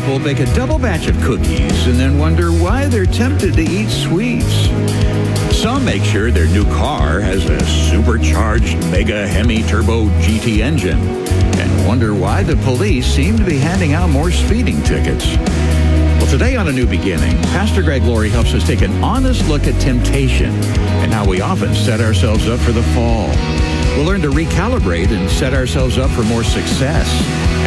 people bake a double batch of cookies and then wonder why they're tempted to eat sweets. Some make sure their new car has a supercharged Mega Hemi Turbo GT engine and wonder why the police seem to be handing out more speeding tickets. Well, today on A New Beginning, Pastor Greg Laurie helps us take an honest look at temptation and how we often set ourselves up for the fall. We'll learn to recalibrate and set ourselves up for more success.